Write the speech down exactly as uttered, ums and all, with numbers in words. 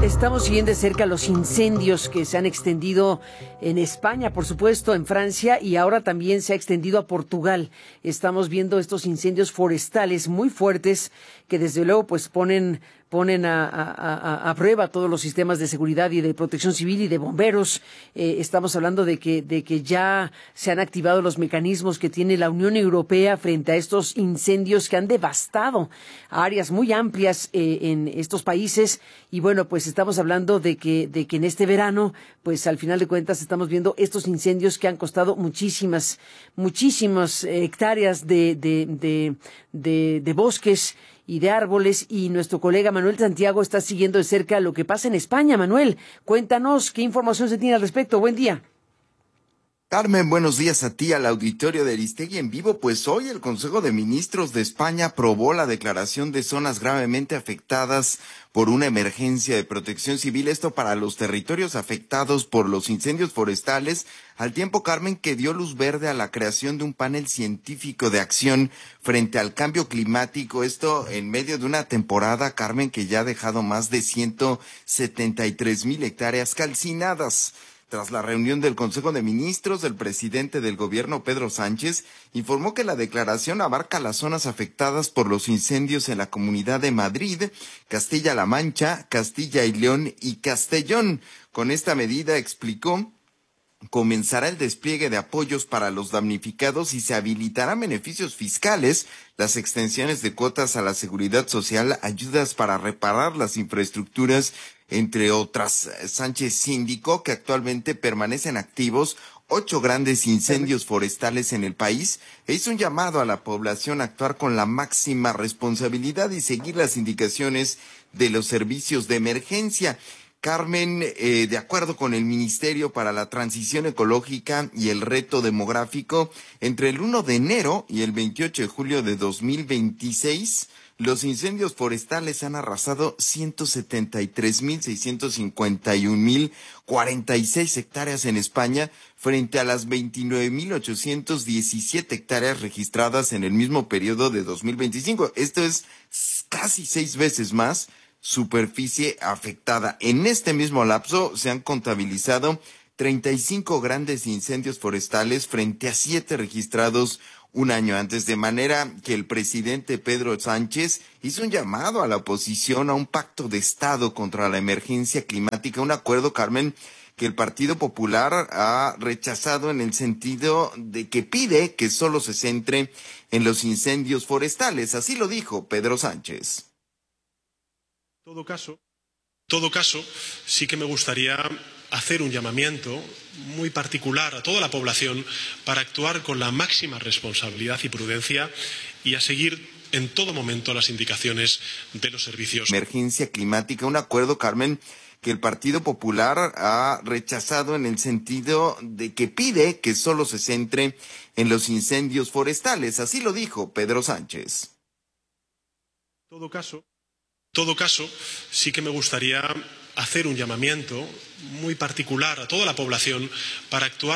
Estamos siguiendo de cerca los incendios que se han extendido en España, por supuesto, en Francia, y ahora también se ha extendido a Portugal. Estamos viendo estos incendios forestales muy fuertes que desde luego pues ponen ponen a, a, a, a prueba todos los sistemas de seguridad y de protección civil y de bomberos. Eh, estamos hablando de que, de que ya se han activado los mecanismos que tiene la Unión Europea frente a estos incendios que han devastado áreas muy amplias eh, en estos países. Y bueno, pues estamos hablando de que, de que en este verano, pues al final de cuentas estamos viendo estos incendios que han costado muchísimas, muchísimas hectáreas de, de, de, de, de bosques y de árboles, y nuestro colega Manuel Santiago está siguiendo de cerca lo que pasa en España. Manuel, cuéntanos qué información se tiene al respecto. Buen día. Carmen, buenos días a ti, al auditorio de Aristegui en vivo. Pues hoy el Consejo de Ministros de España aprobó la declaración de zonas gravemente afectadas por una emergencia de protección civil, esto para los territorios afectados por los incendios forestales, al tiempo, Carmen, que dio luz verde a la creación de un panel científico de acción frente al cambio climático, esto en medio de una temporada, Carmen, que ya ha dejado más de ciento setenta y tres mil hectáreas calcinadas. Tras la reunión del Consejo de Ministros, el presidente del gobierno, Pedro Sánchez, informó que la declaración abarca las zonas afectadas por los incendios en la Comunidad de Madrid, Castilla-La Mancha, Castilla y León y Castellón. Con esta medida, explicó, comenzará el despliegue de apoyos para los damnificados y se habilitarán beneficios fiscales, las extensiones de cuotas a la seguridad social, ayudas para reparar las infraestructuras, entre otras. Sánchez indicó que actualmente permanecen activos ocho grandes incendios forestales en el país e hizo un llamado a la población a actuar con la máxima responsabilidad y seguir las indicaciones de los servicios de emergencia. Carmen, eh, de acuerdo con el Ministerio para la Transición Ecológica y el Reto Demográfico, entre el primero de enero y el veintiocho de julio de dos mil veintiséis, los incendios forestales han arrasado ciento setenta y tres mil seiscientos cincuenta y un mil cuarenta y seis hectáreas en España, frente a las veintinueve mil ochocientos diecisiete hectáreas registradas en el mismo periodo de dos mil veinticinco. Esto es casi seis veces más superficie afectada. En este mismo lapso se han contabilizado treinta y cinco grandes incendios forestales frente a siete registrados un año antes, de manera que el presidente Pedro Sánchez hizo un llamado a la oposición a un pacto de Estado contra la emergencia climática, un acuerdo, Carmen, que el Partido Popular ha rechazado en el sentido de que pide que solo se centre en los incendios forestales. Así lo dijo Pedro Sánchez. En todo caso, todo caso, sí que me gustaría hacer un llamamiento muy particular a toda la población para actuar con la máxima responsabilidad y prudencia y a seguir en todo momento las indicaciones de los servicios. Emergencia climática, un acuerdo, Carmen, que el Partido Popular ha rechazado en el sentido de que pide que solo se centre en los incendios forestales. Así lo dijo Pedro Sánchez. En todo caso, En todo caso, sí que me gustaría hacer un llamamiento muy particular a toda la población para actuar